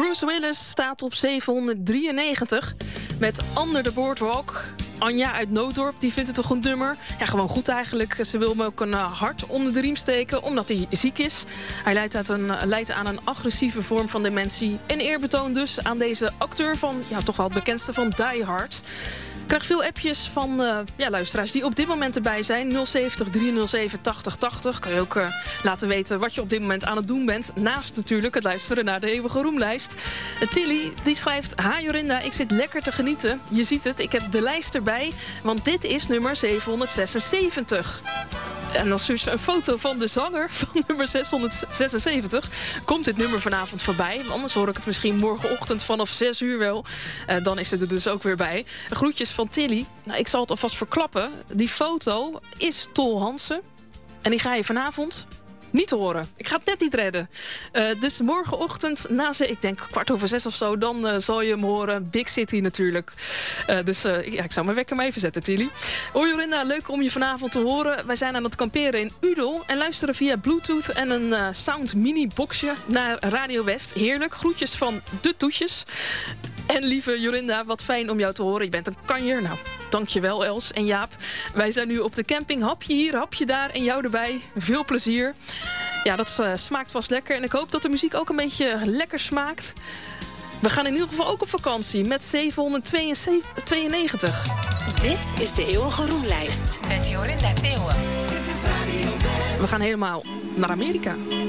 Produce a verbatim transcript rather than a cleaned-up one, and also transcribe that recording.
Bruce Willis staat op zevenhonderddrieënnegentig met Under the Boardwalk. Anja uit Noodorp, die vindt het een goed nummer. Ja, gewoon goed eigenlijk. Ze wil hem ook een uh, hart onder de riem steken, omdat hij ziek is. Hij leidt, uit een, leidt aan een agressieve vorm van dementie. En eerbetoon dus aan deze acteur van, ja, toch wel het bekendste van Die Hard. Ik krijg veel appjes van uh, ja, luisteraars die op dit moment erbij zijn. nul zeventig driehonderdzeven tachtig tachtig. Kan je ook uh, laten weten wat je op dit moment aan het doen bent. Naast natuurlijk het luisteren naar de eeuwige roemlijst. Uh, Tilly die schrijft: Ha Jorinda, ik zit lekker te genieten. Je ziet het, ik heb de lijst erbij. Want dit is nummer zevenhonderdzesenzeventig. En dan stuurt ze een foto van de zanger van nummer zeshonderdzesenzeventig. Komt dit nummer vanavond voorbij? Anders hoor ik het misschien morgenochtend vanaf zes uur wel. Uh, dan is het er dus ook weer bij. Groetjes van Tilly. Nou, ik zal het alvast verklappen. Die foto is Tol Hansen. En die ga je vanavond niet horen. Ik ga het net niet redden. Uh, dus morgenochtend, na ze, ik denk kwart over zes of zo, dan uh, zal je hem horen. Big City natuurlijk. Uh, dus uh, ja, ik zou mijn wekker maar even zetten, Tilly. Hoi Jorinda, leuk om je vanavond te horen. Wij zijn aan het kamperen in Udel en luisteren via Bluetooth en een uh, Sound Mini boxje naar Radio West. Heerlijk. Groetjes van de toetjes. En lieve Jorinda, wat fijn om jou te horen. Je bent een kanjer. Nou, dankjewel Els en Jaap. Wij zijn nu op de camping. Hapje hier, hapje daar en jou erbij. Veel plezier. Ja, dat uh, smaakt vast lekker. En ik hoop dat de muziek ook een beetje lekker smaakt. We gaan in ieder geval ook op vakantie met zevenhonderdtweeënnegentig. Dit is de eeuwige roemlijst met Jorinda Theeuwen. We gaan helemaal naar Amerika.